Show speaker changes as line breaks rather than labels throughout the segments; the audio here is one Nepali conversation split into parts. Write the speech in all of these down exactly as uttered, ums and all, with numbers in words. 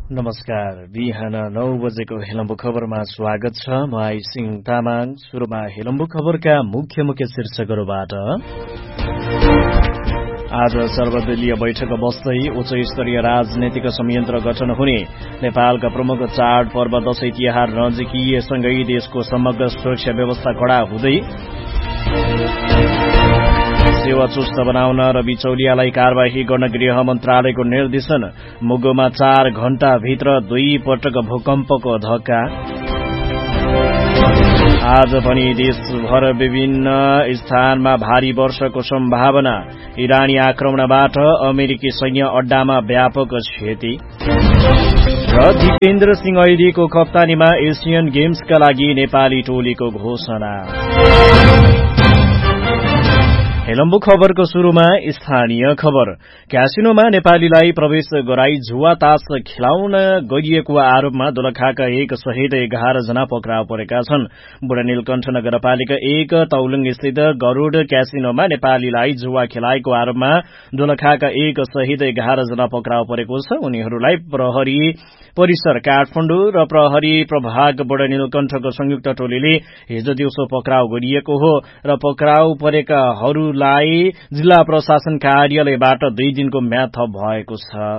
नमस्कार। बिहान नौ बजेको हेलम्बु खबरमा स्वागत छ। म आई सिंह तामाङ। सुरुमा हेलम्बु खबरका मुख्य मुख्य शीर्षकहरूबाट। आज सर्वदलीय बैठक बस्दै उच्च स्तरीय राजनैतिक संयन्त्र गठन हुने। नेपालका प्रमुख चाड पर्व दशैं तिहार नजिकिएसँगै देशको समग्र सुरक्षा व्यवस्था कड़ा हुँदै। सेवा चुस्त बनाउन र बिचौलियालाई कार्यवाही गर्न गृह मन्त्रालयको निर्देशन। मुगुमा चार घण्टा भित्र दुई पटक भूकम्पको धक्का। आज पनि देशभर विभिन्न स्थानमा भारी वर्षाको सम्भावना। इरानी आक्रमणबाट अमेरिकी सैन्य अड्डामा व्यापक क्षति। र दिपेन्द्र सिंह ऐदीको कप्तानीमा एसियन गेम्सका लागि नेपाली टोलीको घोषणा। हेलम्बु खबरको शुरूमा स्थानीय खबर। क्यासिनोमा नेपालीलाई प्रवेश गराई जुवा तास खेलाउन गरिएको आरोपमा दोलखाका एक सहित एघार जना पक्राउ परेका छन्। बुढा नीलकण्ठ नगरपालिका एक तौलुङ स्थित गरूड क्यासिनोमा नेपालीलाई जुवा खेलाएको आरोपमा दोलखाका एक सहित एघार जना पक्राउ परेको छ। उनीहरूलाई प्रहरी परिसर काठमाडौँ र प्रहरी प्रभाग बुढा नीलकण्ठको संयुक्त टोलीले हिजो दिउँसो पक्राउ गरिएको हो र पक्राउ परेकाहरू लाई जिल्ला प्रशासन कार्यालयबाट दुई दिनको म्याद थप भएको छ।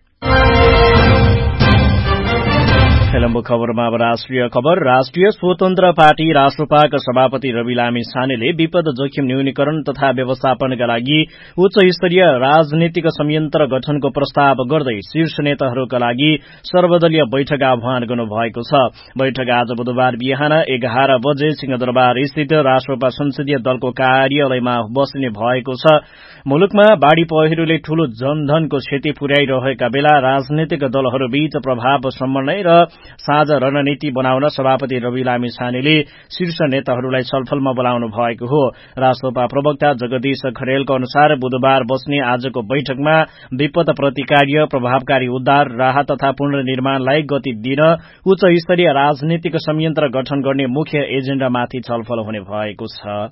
हेलम्बु खबरमा अब राष्ट्रिय खबर। राष्ट्रिय स्वतन्त्र पार्टी राष्ट्रपाका सभापति रवि लामिछानेले विपद जोखिम न्यूनीकरण तथा व्यवस्थापनका लागि उच्च स्तरीय राजनीतिक संयन्त्र गठनको प्रस्ताव गर्दै शीर्ष नेताहरूका लागि सर्वदलीय बैठक आह्वान गर्नुभएको छ। बैठक आज बुधबार बिहान एघार बजे सिंहदरबार स्थित राष्ट्रपा संसदीय दलको कार्यालयमा बस्ने भएको छ। मुलुकमा बाढ़ी पहिरोले ठूलो जनधनको क्षति पुर्याइरहेका बेला राजनैतिक दलहरूबीच प्रभाव समन्वय र साझा रणनीति बनाउन सभापति रवि लामिछानेले शीर्ष नेताहरूलाई छलफलमा बोलाउनु भएको हो। राष्ट्रपा प्रवक्ता जगदीश खरेलको अनुसार बुधबार बस्ने आजको बैठकमा विपद प्रतिकार्य, प्रभावकारी उद्धार, राहत तथा पुनर्निर्माणलाई गति दिन उच्च स्तरीय राजनीतिक संयन्त्र गठन गर्ने मुख्य एजेण्डामाथि छलफल हुने भएको छ।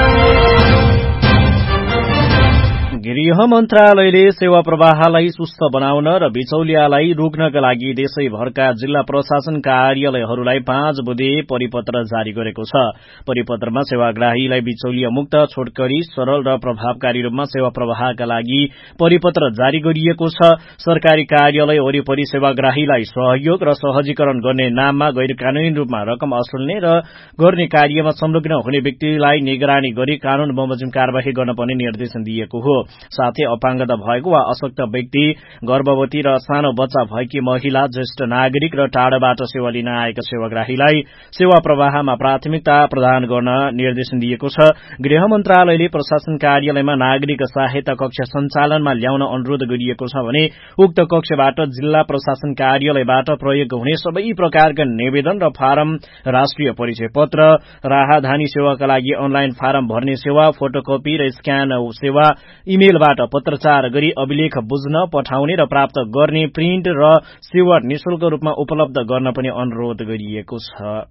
गृह मन्त्रालयले सेवा प्रवाहलाई सुस्त बनाउन र बिचौलियालाई रोक्नका लागि देशैभरका जिल्ला प्रशासन कार्यालयहरूलाई पाँच बुँदे परिपत्र जारी गरेको छ। परिपत्रमा सेवाग्राहीलाई बिचौलिया मुक्त, छोटकरी, सरल र प्रभावकारी रूपमा सेवा प्रवाहका लागि परिपत्र जारी गरिएको छ। सरकारी कार्यालय वरिपरि सेवाग्राहीलाई सहयोग र सहजीकरण गर्ने नाममा गैर कानूनी रूपमा रकम असुल्ने र गर्ने कार्यमा संलग्न हुने व्यक्तिलाई निगरानी गरी कानून बमोजिम कार्यवाही गर्न पनि निर्देशन दिएको हो। साथै अपाङ्गता भएको वा अशक्त व्यक्ति, गर्भवती र सानो बच्चा भएकी महिला, ज्येष्ठ नागरिक र टाढाबाट सेवा लिन आएका सेवाग्राहीलाई सेवा प्रवाहमा प्राथमिकता प्रदान गर्न निर्देशन दिएको छ। गृह मन्त्रालयले प्रशासन कार्यालयमा नागरिक सहायता कक्ष सञ्चालनमा ल्याउन अनुरोध गरिएको छ भने उक्त कक्षबाट जिल्ला प्रशासन कार्यालयबाट प्रयोग हुने सबै प्रकारका निवेदन र फारम, राष्ट्रिय परिचय पत्र, राहदानी सेवाका लागि अनलाइन फारम भर्ने सेवा, फोटोकपी र स्क्यान सेवा, इमेलबाट पत्रचार गरी अभिलेख बुझ्न, पठाउने र प्राप्त गर्ने प्रिन्ट र सेवा निशुल्क रूपमा उपलब्ध गर्न पनि अनुरोध गरिएको छ।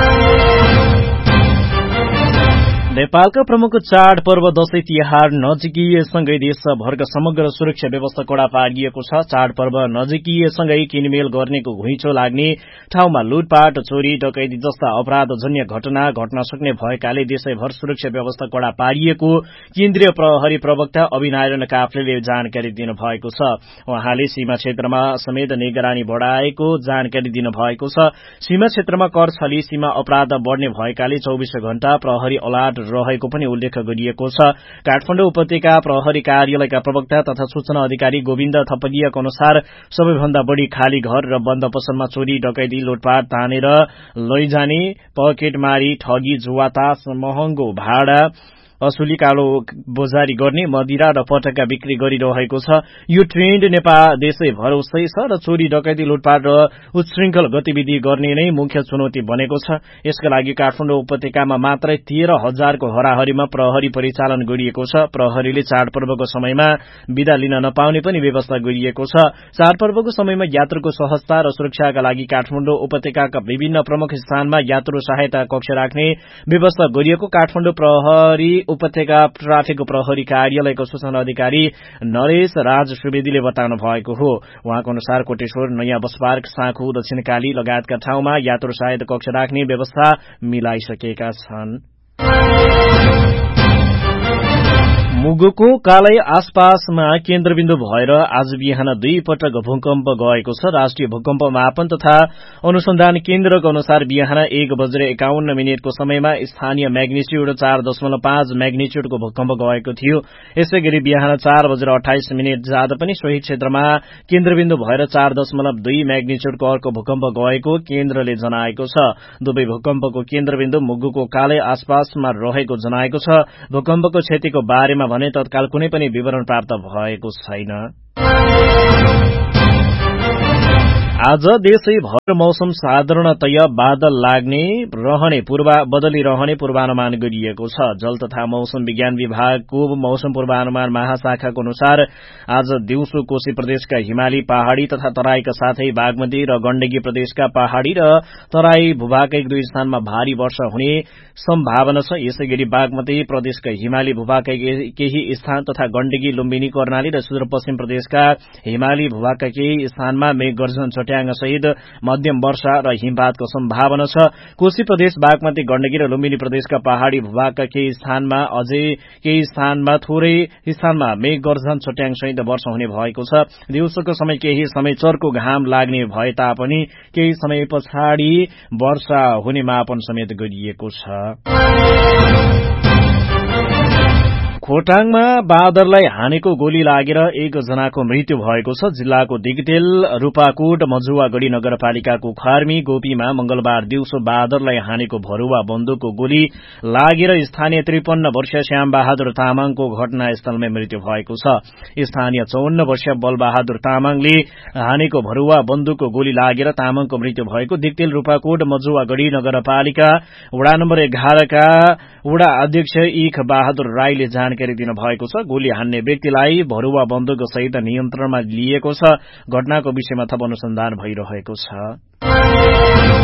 नेपालका प्रमुख चाड पर्व दशैं तिहार नजिकिएसँगै देशभरका समग्र सुरक्षा व्यवस्था कड़ा पारिएको छ। चाड पर्व नजिकिएसँगै किनमेल गर्नेको घुइँचो लाग्ने ठाउँमा लुटपाट, चोरी, डकैती जस्ता अपराधजन्य घटना घट्न सक्ने भएकाले देशैभर सुरक्षा व्यवस्था कड़ा पारिएको केन्द्रीय प्रहरी प्रवक्ता अभिनारायण काफ्लेले जानकारी दिनुभएको छ। उहाँले सीमा क्षेत्रमा समेत निगरानी बढ़ाएको जानकारी दिनुभएको छ। सीमा क्षेत्रमा कर छली, सीमा अपराध बढ़ने भएकाले चौबीस घण्टा प्रहरी अलर्ट रहेको पनि उल्लेख गरिएको छ। काठमाडौँ उपत्यका प्रहरी कार्यालयका प्रवक्ता तथा सूचना अधिकारी गोविन्द थपलियाको अनुसार सबैभन्दा बढ़ी खाली घर र बन्द पसलमा चोरी, डकैती, लुटपाट, तानेर लैजाने, पकेटमारी, ठगी, जुवातास, महँगो भाडा असुली, कालो बोजारी गर्ने, मदिरा र पटका बिक्री गरिरहेको छ। यो ट्रेन्ड नेपाल देशैभर उस्तै छ र चोरी, डकैती, लुटपाट र उच्छृंखल गतिविधि गर्ने नै मुख्य चुनौती बनेको छ। यसका लागि काठमाडौँ उपत्यकामा मात्रै तेह्र हजारको हराहरीमा प्रहरी परिचालन गरिएको छ। प्रहरीले चाडपर्वको समयमा विदा लिन नपाउने पनि व्यवस्था गरिएको छ। चाडपर्वको समयमा यात्रुको सहजता र सुरक्षाका लागि काठमाडौँ उपत्यकाका विभिन्न प्रमुख स्थानमा यात्रु सहायता कक्ष राख्ने व्यवस्था गरिएको काठमाडौँ प्रहरी उपत्यका ट्राफिक प्रहरी कार्यालयको सूचना अधिकारी नरेश राज सुवेदीले बताउनु भएको हो। उहाँको अनुसार कोटेश्वर, नयाँ बस पार्क, साँखु, दक्षिणकाली लगायतका ठाउँमा यात्रु सहायता कक्ष राख्ने व्यवस्था मिलाइसकेका छन्। मुगुको कालै आसपासमा केन्द्रबिन्दु भएर आज बिहान दुई पटक भूकम्प गएको छ। राष्ट्रिय भूकम्प मापन तथा अनुसन्धान केन्द्रको अनुसार बिहान एक बजेर एकाउन्न मिनटको समयमा स्थानीय म्याग्निच्युड चार दशमलव पाँच म्याग्निच्युडको भूकम्प गएको थियो। यसै गरी बिहान चार बजेर अठाइस मिनट जाँदा पनि सोही क्षेत्रमा केन्द्रबिन्दु भएर चार दशमलव दुई म्याग्निच्युडको अर्को भूकम्प गएको केन्द्रले जनाएको छ। दुवै भूकम्पको केन्द्रबिन्दु मुगुको कालै आसपासमा रहेको जनाएको छ। भूकम्पको क्षतिको बारेमा भने तत्काल कुनै पनि विवरण प्राप्त भएको छैन। आज देशैभर मौसम साधारणतया बादल लाग्ने रहने पूर्वा बदली रहने पूर्वानुमान गरिएको छ। जल तथा मौसम विज्ञान विभागको मौसम पूर्वानुमान महाशाखाको अनुसार आज दिउँसो कोशी प्रदेशका हिमाली पहाड़ी तथा तराईका साथै बागमती र गण्डकी प्रदेशका पहाड़ी र तराई भूभागका एक दुई स्थानमा भारी वर्षा हुने सम्भावना छ। यसै गरी बागमती प्रदेशका हिमाली भूभागका केही स्थान तथा गण्डकी, लुम्बिनी, कर्णाली र सुदूरपश्चिम प्रदेशका हिमाली भूभागका केही स्थानमा मेघगर्जन छट्याङ सहित मध्यम वर्षा र हिमपातको सम्भावना छ। कोशी प्रदेश, बागमती, गण्डकी र लुम्बिनी प्रदेशका पहाड़ी भूभागका केही स्थानमा अझै केही स्थानमा थोरै स्थानमा मेघगर्जन छट्याङ सहित वर्षा हुने भएको छ। दिउँसोको समय केही समय चर्को घाम लाग्ने भए तापनि केही समय पछाडि वर्षा हुने मापन समेत गरिएको छ। खोटाङमा बाँदरलाई हानेको गोली लागेर एकजनाको मृत्यु भएको छ। जिल्लाको दिगतेल, रूपाकोट, मजुवागढ़ी नगरपालिकाको खार्मी गोपीमा मंगलबार दिउँसो बाँदरलाई हानेको भरुवा बन्दुकको गोली लागेर स्थानीय त्रिपन्न वर्षीय श्याम बहादुर तामाङको घटनास्थलमै मृत्यु भएको छ। स्थानीय चौवन्न वर्षीय बलबहादुर तामाङले हानेको भरुवा बन्दुकको गोली लागेर तामाङको मृत्यु भएको दिगतेल, रूपाकोट, मजुवागढ़ी नगरपालिका वडा नम्बर एघार का वडा अध्यक्ष ईख बहादुर राईले जानकारी दिनुभएको छ। गोली हान्ने व्यक्तिलाई भरुवा बन्दुक सहित नियन्त्रणमा लिएको छ। घटनाको विषयमा थप अनुसन्धान भइरहेको छ।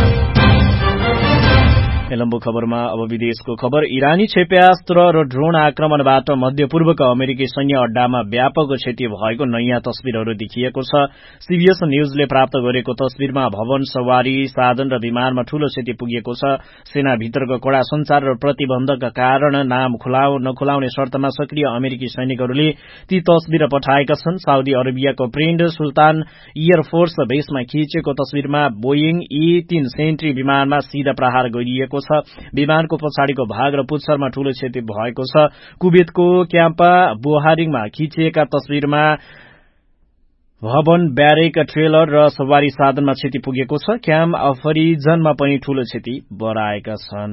लम्बु खबरमा अब विदेशको खबर। इरानी क्षेप्यास्त्र र ड्रोन आक्रमणबाट मध्यपूर्वका अमेरिकी सैन्य अड्डामा व्यापक क्षति भएको नयाँ तस्विरहरू देखिएको छ। सीबीएस न्यूजले प्राप्त गरेको तस्विरमा भवन, सवारी साधन र विमानमा ठूलो क्षति पुगेको छ। सेनाभित्रको कड़ा संचार र प्रतिबन्धका कारण नाम खुलाउ नखुलाउने शर्तमा सक्रिय अमेरिकी सैनिकहरूले ती तस्विर पठाएका छन्। साउदी अरेबियाको प्रिन्स सुल्तान एयरफोर्स बेसमा खिचेको तस्विरमा बोइङ ई तीन सेन्ट्री विमानमा सीधा प्रहार गरिएको छ। विमानको पछाडिको भाग र पुच्छरमा ठूलो क्षति भएको छ। कुवेतको क्याम्पा बोहारिङमा खिचिएका तस्विरमा भवन, ब्यारेक, ट्रेलर र सवारी साधनमा क्षति पुगेको छ। क्याम्प अफरिजनमा पनि ठूलो क्षति बढाएका छन्।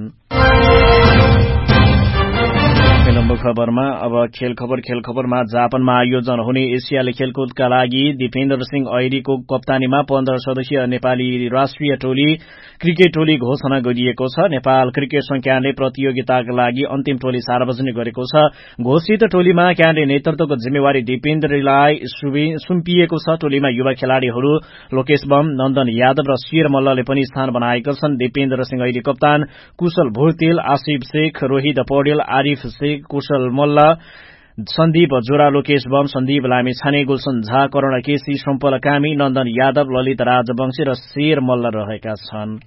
लम्बु खबरमा अब खेल खबर। खेल खबरमा जापानमा आयोजन हुने एसियाली खेलकुदका लागि दिपेन्द्र सिंह ऐरीको कप्तानीमा पन्ध्र सदस्यीय नेपाली राष्ट्रिय टोली क्रिकेट टोली घोषणा गरिएको छ। नेपाल क्रिकेट संघ क्यानले प्रतियोगिताका लागि अन्तिम टोली सार्वजनिक गरेको छ। घोषित टोलीमा क्यानले नेतृत्वको जिम्मेवारी दिपेन्द्रलाई सुम्पिएको छ। टोलीमा युवा खेलाड़ीहरू लोकेश बम, नन्दन यादव र शेर मल्लले पनि स्थान बनाएका छन्। दिपेन्द्र सिंह ऐरी कप्तान, कुशल भुर्तेल, आसिफ शेख, रोहित पौडेल, आरिफ शेख, कुशल मल्ल, सन्दीप जोरा, लोकेश बम, सन्दीप लामी छाने, गुलशन झा, कर्ण केसी, सम्पल कामी, नन्दन यादव, ललित राजवंशी र शेर मल्ल रहेका छन्।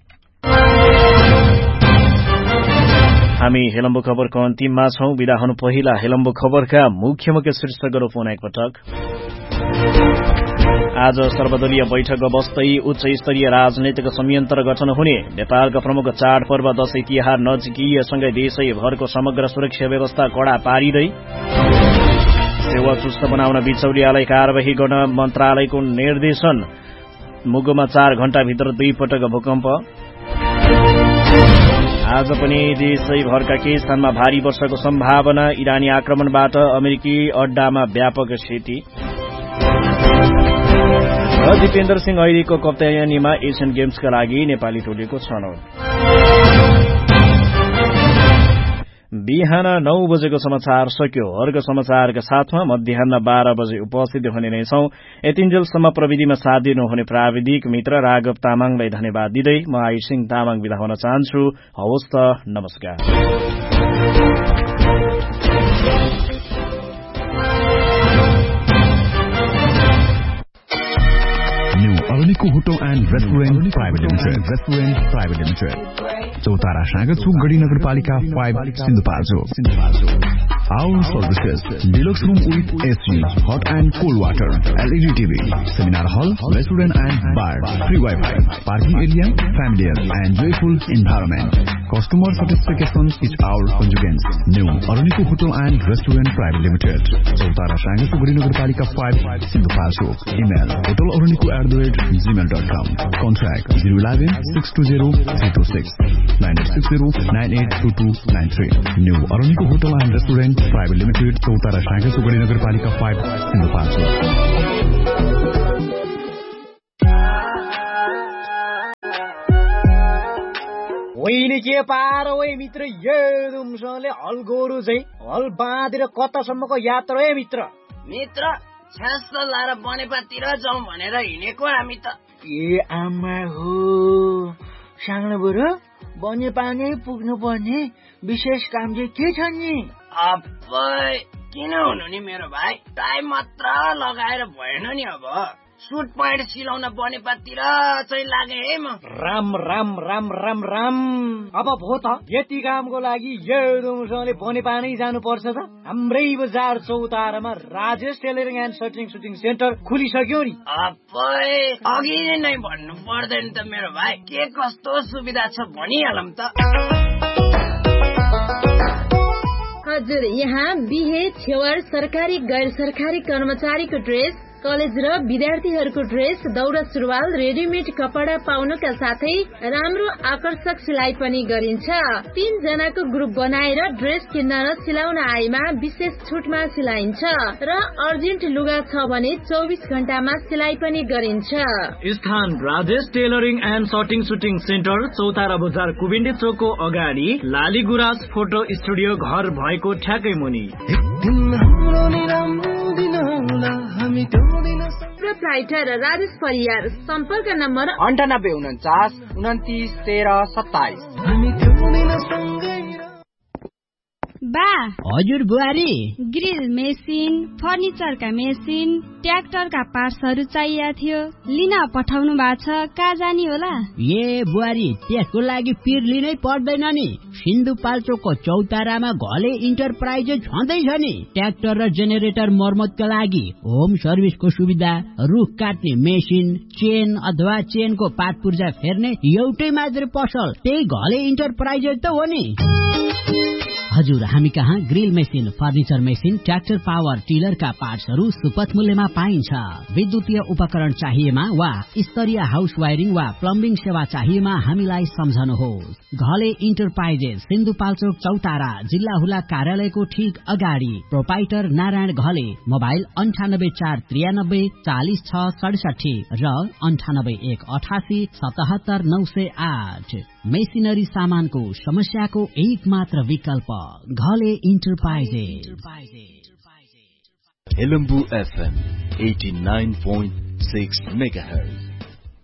हामी हेलम्बु खबरको अन्तिममा छौं। विदा हुनु पहिला हेलम्बु खबरका मुख्य मुख्य शीर्षकहरू पुनः एकपटक। आज सर्वदलीय बैठक बस्दै उच्च स्तरीय राजनैतिक संयन्त्र गठन हुने। नेपालका प्रमुख चाडपर्व दशैं तिहार नजिकिएसँगै देशैभरको समग्र सुरक्षा व्यवस्था कड़ा पारिँदै। सेवा चुस्त बनाउन बिचौलियालाई कार्यवाही गर्न मन्त्रालयको निर्देशन। मुगुमा चार घण्टाभित्र दुई पटक भूकम्प। आज पनि देशैभरका केही स्थानमा भारी वर्षाको सम्भावना। इरानी आक्रमणबाट अमेरिकी अड्डामा व्यापक क्षति। र दिपेन्द्र सिंह ऐरीको कप्तानीमा एसियन गेम्सका लागि नेपाली टोलीको छनौट। बिहान नौ बजेको समाचार सक्यो। अर्को समाचारका साथमा मध्याह बाह्र बजे उपस्थित हुने नै छौं। यतिन्जेलसम्म प्रविधिमा साथ दिनुहुने प्राविधिक मित्र राघव तामाङलाई धन्यवाद दिँदै म आयुष सिंह तामाङ बिदा हुन चाहन्छु। हवस् त, नमस्कार।
अरुणिको hotel and restaurant private limited restaurant private limited चौतारा साँगाचोक गढी नगरपालिका पाँच Sindhupalchok Our services, deluxe room with A C, hot and cold water, L E D T V, seminar hall, restaurant and bar, free Wi-Fi, parking area, familiar and joyful environment. Customer satisfaction is our conjugance. New Aruniko Hotel and Restaurant Private Limited. Sautara Shangas Guri Nagarpalika five, Sindhupalchok. Email hotelaruniko at the rate gmail dot com. Contact zero one one six two zero three two six nine eight six zero nine eight two two nine three. New Aruniko Hotel and Restaurant Private Limited, Sautara Shangas Guri Nagarpalika five, Sindhupalchok.
ओइले के पार ओइ मित्र यदुमसँगले हल गोरु चाहिँ हल बाँधेर कतासम्मको यात्रा हे मित्र
मित्र छ्यास लाएर बनेपातिर जाउँ भनेर हिँडेको हामी त
ए आमा हो सानो बुढो बनेपाने पुग्नु पर्ने विशेष काम चाहिँ के छ नि
अबै किन हुनु नि मेरो भाइ टाइम मात्र लगाएर भएन नि अब सुट प्यान्ट सिलाउन बनेपातिर चाहिँ लागे है म
राम राम राम राम राम अब भो त यति कामको लागि यदुमसँगले बनेपा नै जानुपर्छ त हाम्रै बजार चौतारामा Rajesh tailoring and सटिङ shooting centre खुलिसक्यो नि
अबै अघि नै भन्नु पर्दैन त मेरो भाइ के कस्तो सुविधा छ भनिहालौँ त
हजुर यहाँ बिहे छेवार सरकारी गैर सरकारी कर्मचारीको ड्रेस कलेज र विद्यार्थीहरूको ड्रेस दौरा सुरुवाल रेडिमेड कपडा पाउनका साथै राम्रो आकर्षक सिलाइ पनि गरिन्छ तीन जनाको ग्रुप बनाएर ड्रेस किन्न र सिलाउन आएमा विशेष छुटमा सिलाइन्छ र अर्जेन्ट लुगा छ भने चौबिस घण्टामा सिलाइ पनि गरिन्छ
स्थान Rajesh tailoring and सटिङ shooting centre चौतारा बजार कुबेन्डे चोकको अगाडि लाली गुराँस फोटो स्टुडियो घर भएको ठ्याकै मुनि
प्रोप्राइटर राजेश परियार सम्पर्क नम्बर
अन्ठानब्बे उन्चास उन्तिस तेह्र सत्ताइस
बा
हजुर बुहारी
ग्रिल मेसिन फर्निचरका मेसिन ट्र्याक्टरका पार्ट्सहरू चाहिएको थियो लिन पठाउनु भएको छ कहाँ जाने होला
ए बुहारी त्यसको लागि पिर लिनै पर्दैन नि सिन्धुपाल्चोकको चौतारामा घले इन्टरप्राइजेस छँदैछ नि ट्र्याक्टर र जेनेरेटर मर्मतका लागि होम सर्भिसको सुविधा रुख काट्ने मेसिन चेन अथवा चेनको पार्ट पुर्जा फेर्ने एउटै मात्र पसल त्यही घले इन्टरप्राइजेस त हो नि हजुर हामी कहाँ grill machine furniture machine tractor power टिलरका पार्ट्सहरू सुपथ मूल्यमा पाइन्छ विद्युतीय उपकरण चाहिएमा वा स्तरीय हाउस वायरिङ वा प्लम्बिङ सेवा चाहिएमा हामीलाई सम्झनुहोस् घले इन्टरप्राइजेस सिन्धुपाल्चोक चौतारा जिल्ला हुला कार्यालयको ठीक अगाडि प्रोपाइटर नारायण घले मोबाइल अन्ठानब्बे चार त्रियानब्बे चालिस छ सडसठी र अन्ठानब्बे एक अठासी सतहत्तर नौ सय आठ मेसिनरी सामानको समस्याको एक मात्र विकल्प Ghale enterprises
Helambu FM eighty-nine point six megahertz